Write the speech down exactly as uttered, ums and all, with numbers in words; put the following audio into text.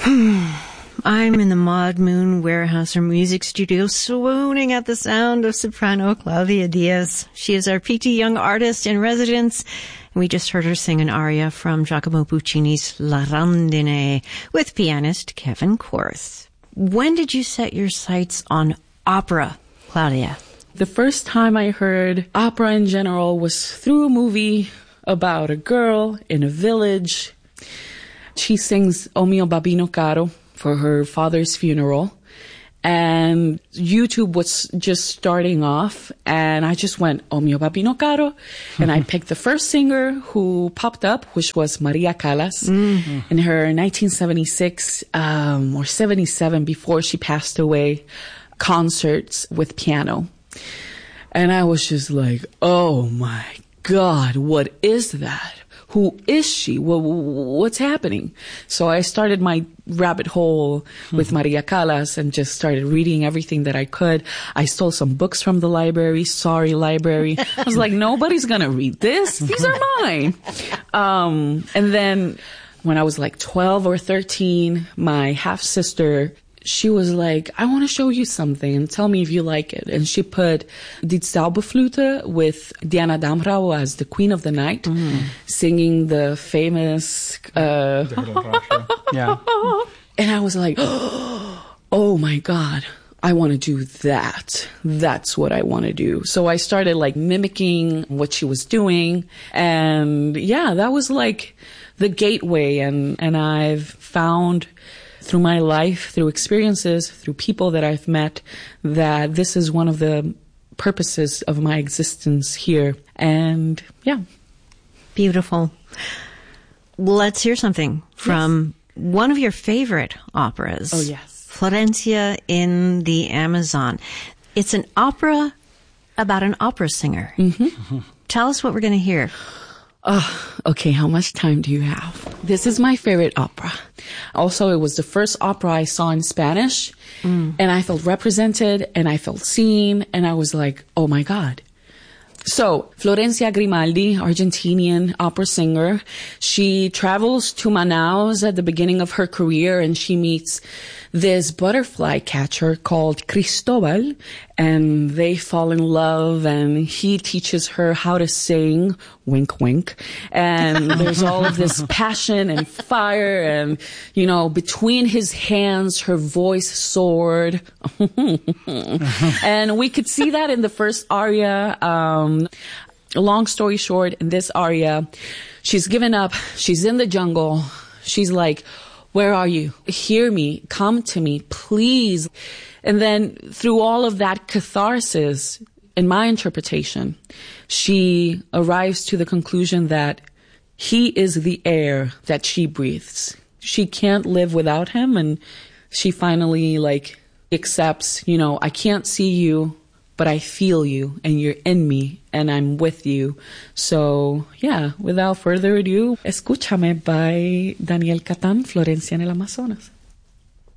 I'm in the Maud Moon Warehouse, her music studio, swooning at the sound of soprano Claudia Diaz. She is our P T Young Artist in Residence. And we just heard her sing an aria from Giacomo Puccini's La Rondine with pianist Kevin Korth. When did you set your sights on opera, Claudia? The first time I heard opera in general was through a movie about a girl in a village. She sings O mio babino caro for her father's funeral. And YouTube was just starting off, and I just went, O mio babino caro. And I picked the first singer who popped up, which was Maria Callas, mm-hmm. in her nineteen seventy-six um, or seventy-seven, before she passed away, concerts with piano. And I was just like, oh my God, what is that? Who is she? What's happening? So I started my rabbit hole with mm-hmm. Maria Callas and just started reading everything that I could. I stole some books from the library. Sorry, library. I was like, nobody's going to read this. These are mine. Um, and then when I was like twelve or thirteen, my half-sister, she was like, I want to show you something and tell me if you like it. And she put Die Zauberflöte with Diana Damrau as the Queen of the Night, mm. singing the famous... Uh, yeah. And I was like, oh my God, I want to do that. That's what I want to do. So I started like mimicking what she was doing. And yeah, that was like the gateway. And, and I've found... through my life, through experiences, through people that I've met, that this is one of the purposes of my existence here. And yeah. Beautiful. Let's hear something from yes. one of your favorite operas. Oh, yes. Florencia in the Amazon. It's an opera about an opera singer. Mm-hmm. Tell us what we're going to hear. Oh, okay, how much time do you have? This is my favorite opera. Also, it was the first opera I saw in Spanish, mm. and I felt represented, and I felt seen, and I was like, oh my God. So, Florencia Grimaldi, Argentinian opera singer, she travels to Manaus at the beginning of her career, and she meets this butterfly catcher called Cristobal, and they fall in love, and he teaches her how to sing, wink, wink, and there's all of this passion and fire, and, you know, between his hands, her voice soared, and we could see that in the first aria. Um, long story short, in this aria, she's given up, she's in the jungle, she's like, where are you? Hear me. Come to me, please. And then through all of that catharsis, in my interpretation, she arrives to the conclusion that he is the air that she breathes. She can't live without him. And she finally like accepts, you know, I can't see you, but I feel you and you're in me and I'm with you. So, yeah, without further ado, Escúchame by Daniel Catán, Florencia en el Amazonas.